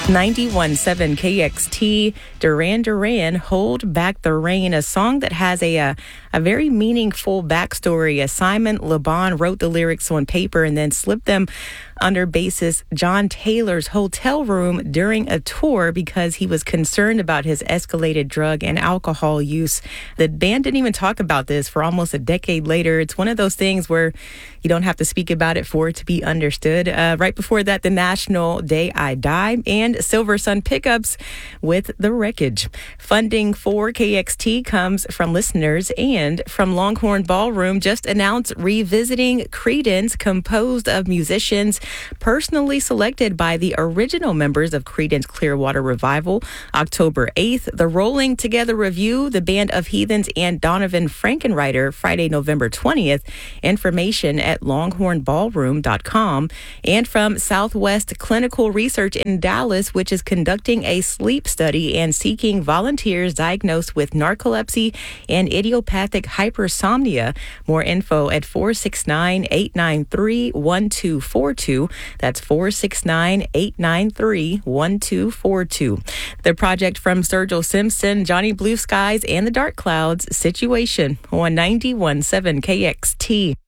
91.7 KXT, Duran Duran, Hold Back the Rain, a song that has a very meaningful backstory. Simon Le Bon wrote the lyrics on paper and then slipped them under bassist John Taylor's hotel room during a tour because he was concerned about his escalated drug and alcohol use. The band didn't even talk about this for almost a decade later. It's one of those things where you don't have to speak about it for it to be understood. Right before that, the National Day I Die and Silver Sun Pickups with The Wreckage. Funding for KXT comes from listeners and from Longhorn Ballroom just announced revisiting Creedence, composed of musicians personally selected by the original members of Creedence Clearwater Revival. October 8th, the Rolling Together Review, the Band of Heathens, and Donovan Frankenreiter, Friday, November 20th. Information at longhornballroom.com. And from Southwest Clinical Research in Dallas, which is conducting a sleep study and seeking volunteers diagnosed with narcolepsy and idiopathic hypersomnia. More info at 469-893-1242. That's 469-893-1242. The project from Sergil Simpson, Johnny Blue Skies, and the Dark Clouds, Situation on 91.7 KXT.